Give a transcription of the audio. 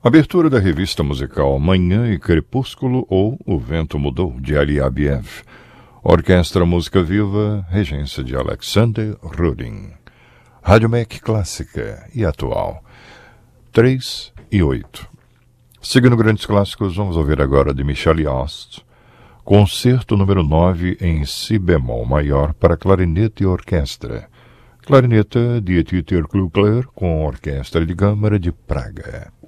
Abertura da revista musical Manhã e Crepúsculo ou O Vento Mudou, de Ali Abiev. Orquestra Música Viva, regência de Alexander Rudin. Rádio MEC clássica e atual. 3 e 8. Seguindo grandes clássicos, vamos ouvir agora de Michel Yost, Concerto número 9 em Si bemol maior para clarinete e orquestra. Clarineta de Dieter Klugler com Orquestra de Câmara de Praga.